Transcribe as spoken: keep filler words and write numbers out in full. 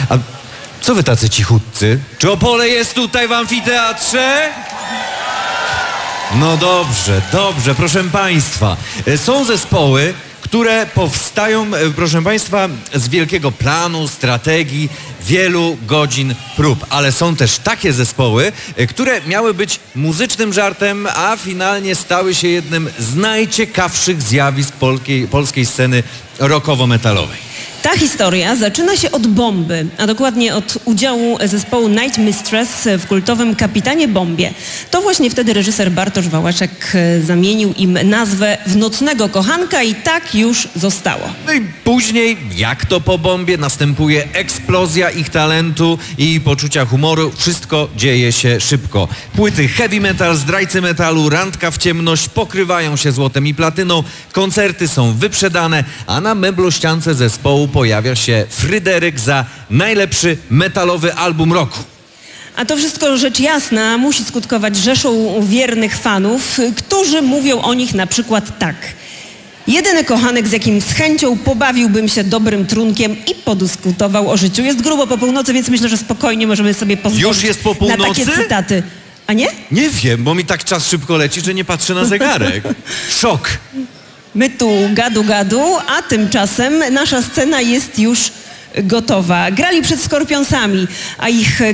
A co wy tacy cichutcy? Czy Opole jest tutaj w amfiteatrze? No dobrze, dobrze, proszę państwa. Są zespoły, które powstają, proszę państwa, z wielkiego planu, strategii, wielu godzin prób. Ale są też takie zespoły, które miały być muzycznym żartem, a finalnie stały się jednym z najciekawszych zjawisk polskiej, polskiej sceny rockowo-metalowej. Ta historia zaczyna się od bomby, a dokładnie od udziału zespołu Night Mistress w kultowym Kapitanie Bombie. To właśnie wtedy reżyser Bartosz Wałaszek zamienił im nazwę w Nocnego Kochanka i tak już zostało. No i później, jak to po bombie, następuje eksplozja ich talentu i poczucia humoru. Wszystko dzieje się szybko. Płyty heavy metal, zdrajcy metalu, randka w ciemność pokrywają się złotem i platyną. Koncerty są wyprzedane, a na meblościance zespołu pojawia się Fryderyk za najlepszy metalowy album roku. A to wszystko, rzecz jasna, musi skutkować rzeszą wiernych fanów, którzy mówią o nich na przykład tak. Jedyny kochanek, z jakim z chęcią pobawiłbym się dobrym trunkiem i podyskutował o życiu. Jest grubo po północy, więc myślę, że spokojnie możemy sobie pozwolić Już jest po północy? na takie cytaty. A nie? Nie wiem, bo mi tak czas szybko leci, że nie patrzę na zegarek. Szok. My tu gadu gadu, a tymczasem nasza scena jest już gotowa. Grali przed Skorpionsami, a ich